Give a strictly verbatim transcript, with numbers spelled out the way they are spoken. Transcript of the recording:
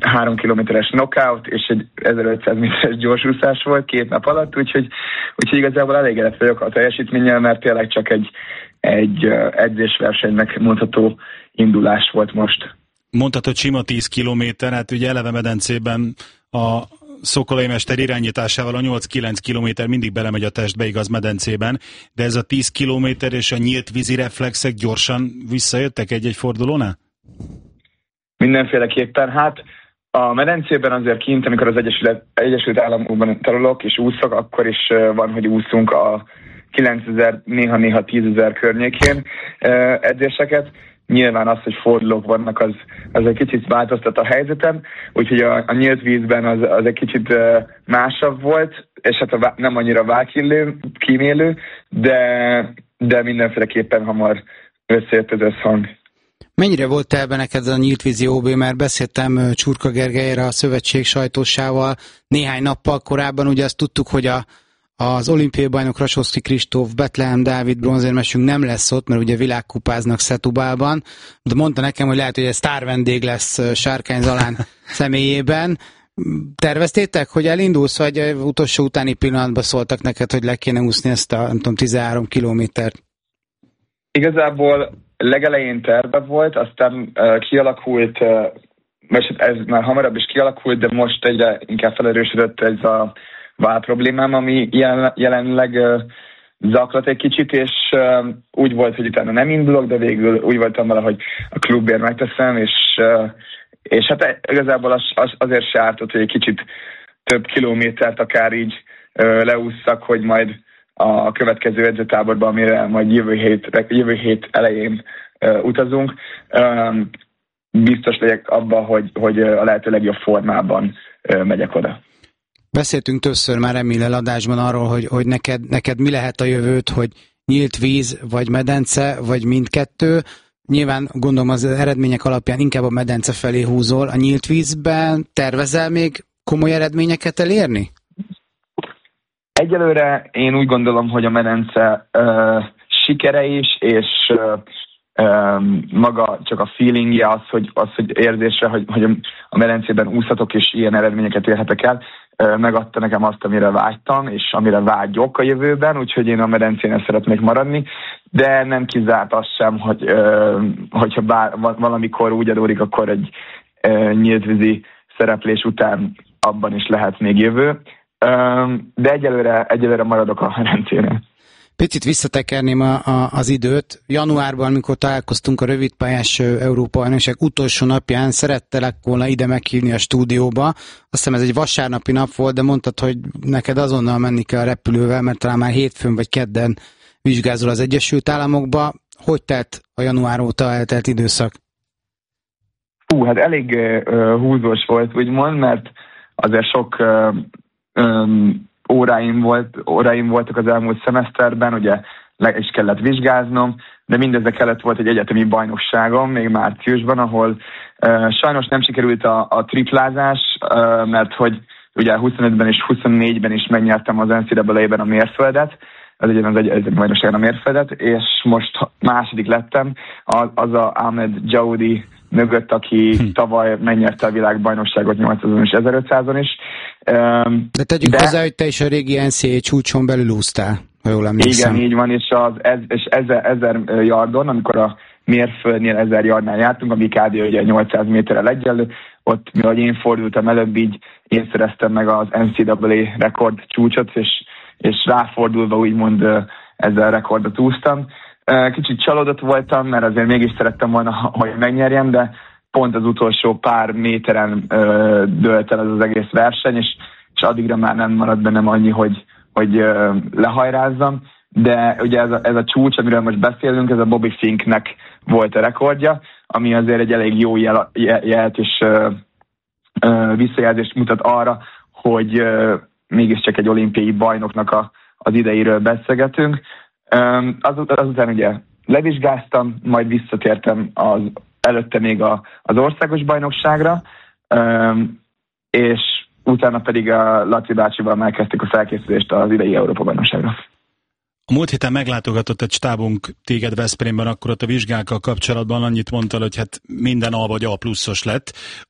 három kilométeres knockout, és egy ezerötszáz méteres gyorsúszás volt két nap alatt, úgyhogy, úgyhogy igazából elégedett vagyok a teljesítménnyel, mert tényleg csak egy, egy edzésversenynek mondható indulás volt most. Mondhatod sima tíz kilométer, hát ugye eleve medencében a Szokolai mester irányításával a nyolc-kilenc kilométer mindig belemegy a testbe, igaz, medencében, de ez a tíz kilométer és a nyílt vízi reflexek gyorsan visszajöttek egy-egy fordulónál? Mindenféleképpen. Hát a medencében azért kint, amikor az Egyesült, Egyesült Államokban tarolok és úszok, akkor is van, hogy úszunk a kilencezer, néha-néha tízezer környékén edzéseket. Nyilván az, hogy fordulók vannak, az, az egy kicsit változtat a helyzetem, úgyhogy a, a nyílt vízben az, az egy kicsit uh, másabb volt, és hát a, nem annyira válkímélő, kímélő, de, de mindenféleképpen hamar összejött az összhang. Mennyire volt te ebben neked a nyílt vízi ó bé, mert beszéltem Csurka Gergelyre, a szövetség sajtósával néhány nappal korábban, ugye azt tudtuk, hogy a az olimpiai bajnok Rasovszky Kristóf, Betlehem Dávid bronzérmesünk nem lesz ott, mert ugye világkupáznak Setubálban, de mondta nekem, hogy lehet, hogy egy sztár vendég lesz Sárkány Zalán személyében. Terveztétek, hogy elindulsz, vagy utolsó utáni pillanatban szóltak neked, hogy le kéne úszni ezt a, nem tudom, tizenhárom kilométert? Igazából legelején terve volt, aztán uh, kialakult, uh, most ez már hamarabb is kialakult, de most egyre inkább felerősödött ez a vál problémám, ami jelen, jelenleg uh, zaklat egy kicsit, és uh, úgy volt, hogy utána nem indulok, de végül úgy voltam vele, hogy a klubért megteszem, és, uh, és hát igazából az, az azért se ártott, hogy egy kicsit több kilométert akár így uh, leússzak, hogy majd a következő edzőtáborban, amire majd jövő hét, jövő hét elején uh, utazunk. Uh, biztos legyek abban, hogy, hogy a lehető legjobb formában uh, megyek oda. Beszéltünk többször már Emil adásban arról, hogy, hogy neked, neked mi lehet a jövőt, hogy nyílt víz, vagy medence, vagy mindkettő. Nyilván gondolom az eredmények alapján inkább a medence felé húzol. A nyílt vízben tervezel még komoly eredményeket elérni? Egyelőre én úgy gondolom, hogy a medence uh, sikere is, és uh, uh, maga csak a feelingje az, hogy, az, hogy érzésre, hogy, hogy a medencében úszhatok, és ilyen eredményeket érhetek el, uh, megadta nekem azt, amire vágytam, és amire vágyok a jövőben, úgyhogy én a medencén szeretnék maradni, de nem kizárt az sem, hogy uh, hogyha bár, valamikor úgy adódik, akkor egy uh, nyíltvízi szereplés után abban is lehet még jövő. De egyelőre, egyelőre maradok a rendszéren. Picit visszatekerném a, a, az időt. Januárban, amikor találkoztunk a rövidpályás Európa-bajnokság utolsó napján, szerettelek volna ide meghívni a stúdióba. Azt hiszem ez egy vasárnapi nap volt, de mondtad, hogy neked azonnal menni kell a repülővel, mert talán már hétfőn vagy kedden vizsgázol az Egyesült Államokba. Hogy telt a január óta eltelt időszak? Hú, hát elég uh, húzós volt, úgymond, mert azért sok uh, Um, óráim, volt, óráim voltak az elmúlt szemeszterben, ugye le is kellett vizsgáznom, de mindezek kellett volt egy egyetemi bajnokságom, még márciusban, ahol uh, sajnos nem sikerült a, a triplázás, uh, mert hogy ugye huszonötben és huszonnégyben is megnyertem az en cé á á-ben a mérföldet, ez ugyan az egyetemi bajnokságon a mérföldet, és most második lettem, az, az a Ahmed Jaoudi mögött, aki hm. tavaly megnyerte a világbajnokságot nyolcszázon és ezerötszázon is. De tegyük de... hozzá, hogy te is a régi en cé á á csúcson belül úsztál, ha jól emlékszem. Igen, így van, és, az, ez, és ezer, ezer yardon, amikor a mérföldnél ezer yardnál jártunk, ami kb. Ugye nyolcszáz méterrel egyenlő, ott, mivel én fordultam előbb, így én szereztem meg az en cé á á rekord csúcsot, és, és ráfordulva úgymond ezzel a rekordot úsztam. Kicsit csalódott voltam, mert azért mégis szerettem volna, hogy megnyerjem, de pont az utolsó pár méteren ö, dőlt el ez az egész verseny, és, és addigra már nem maradt bennem annyi, hogy, hogy ö, lehajrázzam. De ugye ez a, ez a csúcs, amiről most beszélünk, ez a Bobby Finknek volt a rekordja, ami azért egy elég jó jel, jelt és ö, ö, visszajelzést mutat arra, hogy ö, mégiscsak egy olimpiai bajnoknak a, az ideiről beszélgetünk. Az, azután ugye levizsgáztam, majd visszatértem az, előtte még a, az országos bajnokságra, és utána pedig a Laci bácsival megkezdtük a felkészülést az idei Európa-bajnokságra. A múlt héten meglátogatott egy stábunk téged Veszprémben, akkor ott a vizsgákkal kapcsolatban annyit mondtál, hogy hát minden A vagy A pluszos lett.